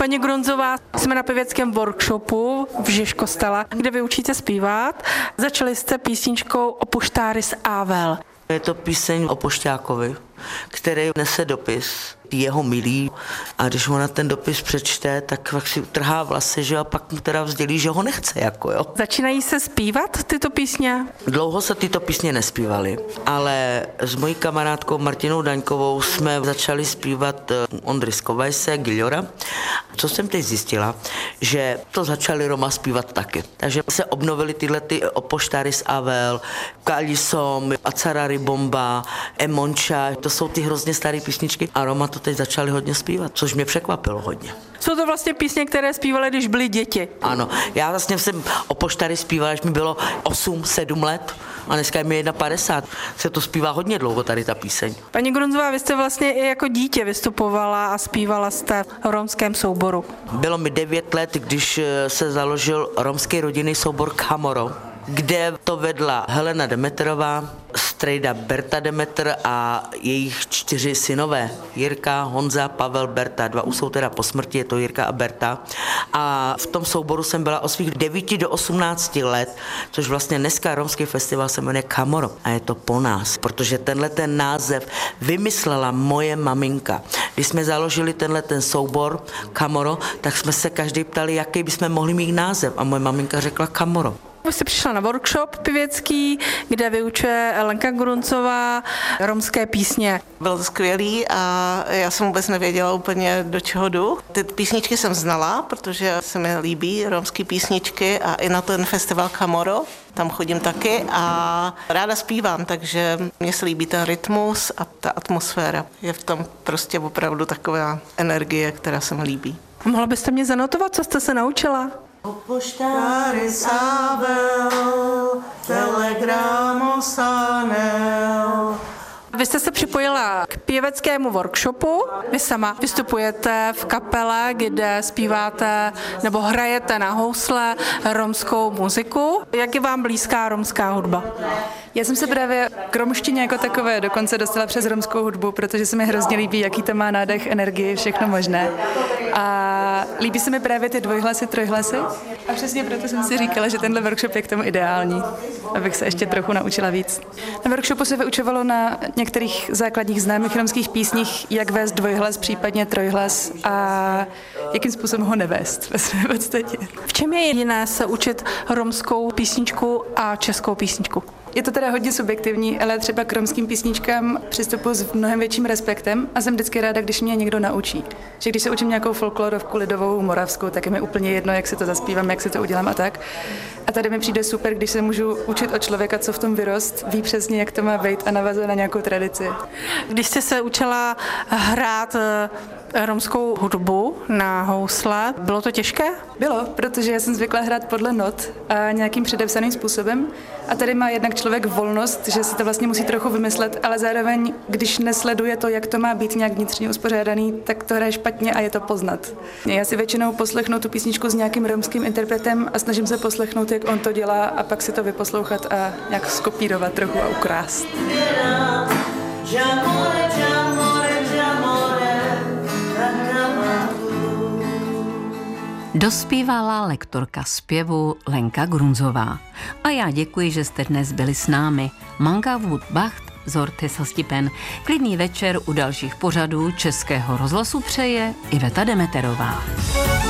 Paní Grunzová, jsme na pěveckém workshopu v Žižkostele, kde vy učíte zpívat. Začali jste písničkou Opoštáris Avel. Je to píseň o pošťákovi, který nese dopis jeho milý a když mu na ten dopis přečte, tak pak si utrhá vlasy, že a pak mu teda vzdělí, že ho nechce, jako jo. Začínají se zpívat tyto písně? Dlouho se tyto písně nespívaly, ale s mojí kamarádkou Martinou Daňkovou jsme začali zpívat Ondry Skovajse, Giljora. Co jsem teď zjistila, že to začali Roma zpívat taky. Takže se obnovily tyhle ty Opoštáris Avel, Kalisom, Acarary Bomba, Emonča, to jsou ty hrozně staré písničky a Roma to teď začali hodně zpívat, což mě překvapilo hodně. Jsou to vlastně písně, které zpívaly, když byly děti. Ano, já vlastně jsem Opoštáry zpívala, když mi bylo 8-7 let a dneska je mi 51. Se to zpívá hodně dlouho tady ta píseň. Paní Grunzová, vy jste vlastně i jako dítě vystupovala a zpívala jste v romském souboru. Bylo mi 9 let, když se založil romský rodinný soubor Kamoro, kde to vedla Helena Demeterová, strejda Berta Demeter a jejich 4 synové. Jirka, Honza, Pavel, Berta. 2 už jsou teda po smrti, je to Jirka a Berta. A v tom souboru jsem byla od svých 9 do 18 let, což vlastně dneska romský festival se jmenuje Kamoro. A je to po nás, protože tenhle ten název vymyslela moje maminka. Když jsme založili tenhle ten soubor Kamoro, tak jsme se každý ptali, jaký bychom mohli mít název. A moje maminka řekla Kamoro. Vy jste přišla na workshop pěvecký, kde vyučuje Lenka Grunzová romské písně. Bylo to skvělý a já jsem vůbec nevěděla úplně, do čeho jdu. Ty písničky jsem znala, protože se mi líbí romské písničky a i na ten festival Kamoro, tam chodím taky a ráda zpívám, takže mně se líbí ten rytmus a ta atmosféra. Je v tom prostě opravdu taková energie, která se mi líbí. Mohla byste mě zanotovat, co jste se naučila? Opoštáris Avel, telegramos anel. Vy jste se připojila k pěveckému workshopu. Vy sama vystupujete v kapele, kde zpíváte nebo hrajete na housle romskou muziku. Jak je vám blízká romská hudba? Já jsem se právě k romštině jako takové dokonce dostala přes romskou hudbu, protože se mi hrozně líbí, jaký to má nádech, energii, všechno možné. A líbí se mi právě ty dvojhlasy, trojhlasy. A přesně proto jsem si říkala, že tenhle workshop je k tomu ideální, abych se ještě trochu naučila víc. Na workshopu se vyučovalo na některých základních známých romských písních, jak vést dvojhlas, případně trojhlas a jakým způsobem ho nevést ve své podstatě. V čem je jiné se učit romskou písničku a českou písničku? Je to teda hodně subjektivní, ale třeba k romským písničkám přistupuji s mnohem větším respektem a jsem vždycky ráda, když mě někdo naučí. Že když se učím nějakou folklorovku lidovou, moravskou, tak je mi úplně jedno, jak si to zaspívám, jak si to udělám a tak. A tady mi přijde super, když se můžu učit od člověka, co v tom vyrost, ví přesně, jak to má být a navazuje na nějakou tradici. Když jste se učila hrát romskou hudbu na housle, bylo to těžké? Bylo, protože já jsem zvyklá hrát podle not a nějakým předepsaným způsobem. A tady má jednak člověk volnost, že si to vlastně musí trochu vymyslet, ale zároveň, když nesleduje to, jak to má být nějak vnitřně uspořádaný, tak to hraje špatně a je to poznat. Já si většinou poslechnu tu písničku s nějakým romským interpretem a snažím se poslechnout, jak on to dělá a pak si to vyposlouchat a nějak skopírovat trochu a ukrást. Dospívala lektorka zpěvu Lenka Grunzová. A já děkuji, že jste dnes byli s námi. Manga Vůd Bacht, Zorty Sostipen. Klidný večer u dalších pořadů Českého rozhlasu přeje Iveta Demeterová.